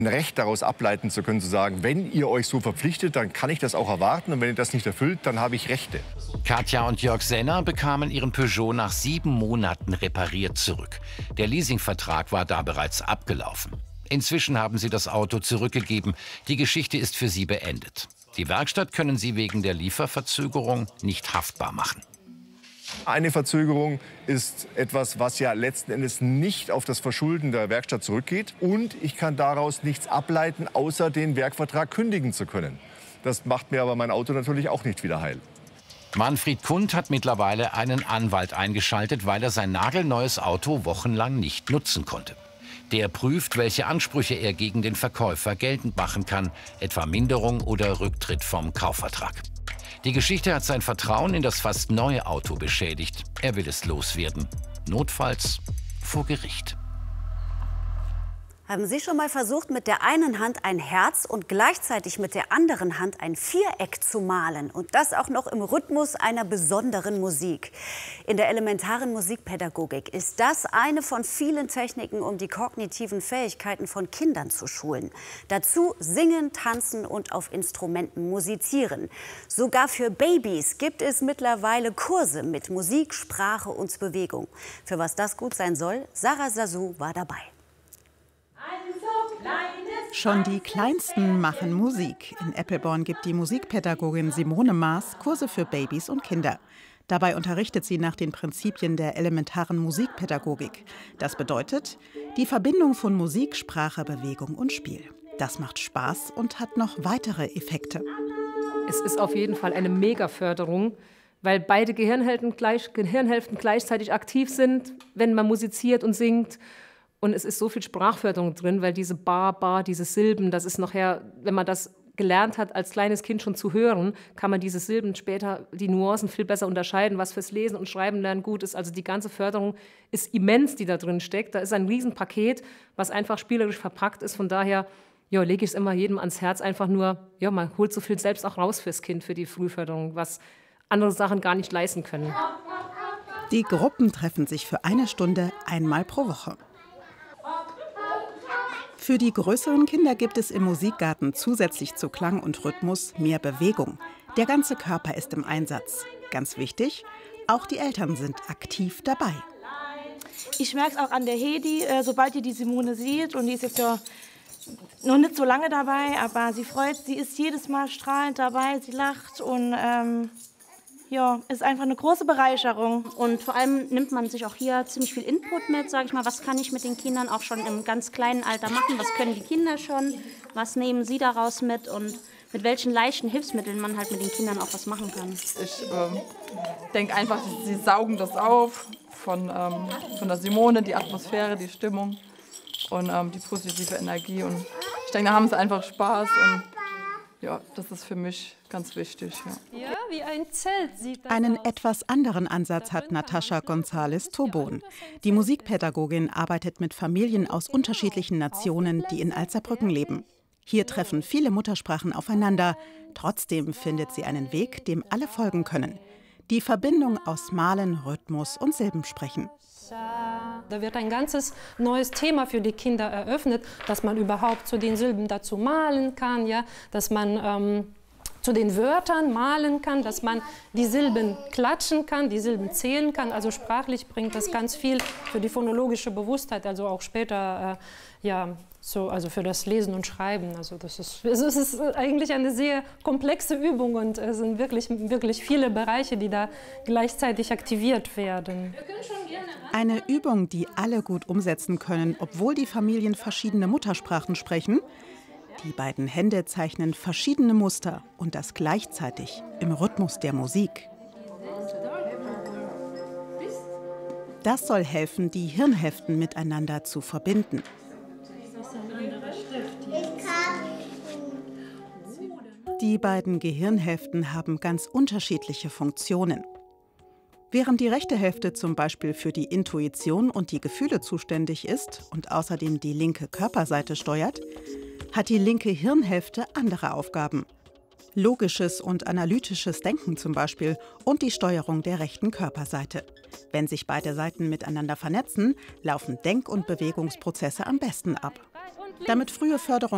ein Recht daraus ableiten zu können, zu sagen, wenn ihr euch so verpflichtet, dann kann ich das auch erwarten. Und wenn ihr das nicht erfüllt, dann habe ich Rechte. Katja und Jörg Senner bekamen ihren Peugeot nach 7 Monaten repariert zurück. Der Leasingvertrag war da bereits abgelaufen. Inzwischen haben sie das Auto zurückgegeben. Die Geschichte ist für sie beendet. Die Werkstatt können sie wegen der Lieferverzögerung nicht haftbar machen. Eine Verzögerung ist etwas, was ja letzten Endes nicht auf das Verschulden der Werkstatt zurückgeht. Und ich kann daraus nichts ableiten, außer den Werkvertrag kündigen zu können. Das macht mir aber mein Auto natürlich auch nicht wieder heil. Manfred Kund hat mittlerweile einen Anwalt eingeschaltet, weil er sein nagelneues Auto wochenlang nicht nutzen konnte. Der prüft, welche Ansprüche er gegen den Verkäufer geltend machen kann, etwa Minderung oder Rücktritt vom Kaufvertrag. Die Geschichte hat sein Vertrauen in das fast neue Auto beschädigt. Er will es loswerden. Notfalls vor Gericht. Haben Sie schon mal versucht, mit der einen Hand ein Herz und gleichzeitig mit der anderen Hand ein Viereck zu malen? Und das auch noch im Rhythmus einer besonderen Musik. In der elementaren Musikpädagogik ist das eine von vielen Techniken, um die kognitiven Fähigkeiten von Kindern zu schulen. Dazu singen, tanzen und auf Instrumenten musizieren. Sogar für Babys gibt es mittlerweile Kurse mit Musik, Sprache und Bewegung. Für was das gut sein soll, Sarah Sasu war dabei. Schon die Kleinsten machen Musik. In Eppelborn gibt die Musikpädagogin Simone Maas Kurse für Babys und Kinder. Dabei unterrichtet sie nach den Prinzipien der elementaren Musikpädagogik. Das bedeutet, die Verbindung von Musik, Sprache, Bewegung und Spiel. Das macht Spaß und hat noch weitere Effekte. Es ist auf jeden Fall eine Mega-Förderung, weil beide Gehirnhälften gleichzeitig aktiv sind, wenn man musiziert und singt. Und es ist so viel Sprachförderung drin, weil diese Bar, diese Silben, das ist nachher, wenn man das gelernt hat, als kleines Kind schon zu hören, kann man diese Silben später, die Nuancen viel besser unterscheiden, was fürs Lesen und Schreiben lernen gut ist. Also die ganze Förderung ist immens, die da drin steckt. Da ist ein Riesenpaket, was einfach spielerisch verpackt ist. Von daher lege ich es immer jedem ans Herz, einfach nur, man holt so viel selbst auch raus fürs Kind, für die Frühförderung, was andere Sachen gar nicht leisten können. Die Gruppen treffen sich für 1 Stunde einmal pro Woche. Für die größeren Kinder gibt es im Musikgarten zusätzlich zu Klang und Rhythmus mehr Bewegung. Der ganze Körper ist im Einsatz. Ganz wichtig, auch die Eltern sind aktiv dabei. Ich merke es auch an der Hedi, sobald ihr die Simone sieht, und die ist jetzt ja noch nicht so lange dabei, aber sie ist jedes Mal strahlend dabei, sie lacht und ist einfach eine große Bereicherung. Und vor allem nimmt man sich auch hier ziemlich viel Input mit, sage ich mal. Was kann ich mit den Kindern auch schon im ganz kleinen Alter machen? Was können die Kinder schon? Was nehmen sie daraus mit? Und mit welchen leichten Hilfsmitteln man halt mit den Kindern auch was machen kann. Ich denke einfach, sie saugen das auf von der Simone, die Atmosphäre, die Stimmung und die positive Energie. Und ich denke, da haben sie einfach Spaß und das ist für mich ganz wichtig. Ja, wie ein Zelt sieht das Einen aus. etwas anderen Ansatz hat Natascha González-Tobon. Die Musikpädagogin arbeitet mit Familien aus unterschiedlichen Nationen, die in Alzerbrücken leben. Hier treffen viele Muttersprachen aufeinander. Trotzdem findet sie einen Weg, dem alle folgen können. Die Verbindung aus Malen, Rhythmus und Silbensprechen. Da wird ein ganzes neues Thema für die Kinder eröffnet, dass man überhaupt zu den Silben dazu malen kann, dass man zu den Wörtern malen kann, dass man die Silben klatschen kann, die Silben zählen kann. Also sprachlich bringt das ganz viel für die phonologische Bewusstheit, also auch später also für das Lesen und Schreiben. Also es ist eigentlich eine sehr komplexe Übung und es sind wirklich viele Bereiche, die da gleichzeitig aktiviert werden. Eine Übung, die alle gut umsetzen können, obwohl die Familien verschiedene Muttersprachen sprechen. Die beiden Hände zeichnen verschiedene Muster und das gleichzeitig im Rhythmus der Musik. Das soll helfen, die Hirnhälften miteinander zu verbinden. Die beiden Gehirnhälften haben ganz unterschiedliche Funktionen. Während die rechte Hälfte zum Beispiel für die Intuition und die Gefühle zuständig ist und außerdem die linke Körperseite steuert, hat die linke Hirnhälfte andere Aufgaben. Logisches und analytisches Denken zum Beispiel und die Steuerung der rechten Körperseite. Wenn sich beide Seiten miteinander vernetzen, laufen Denk- und Bewegungsprozesse am besten ab. Damit frühe Förderung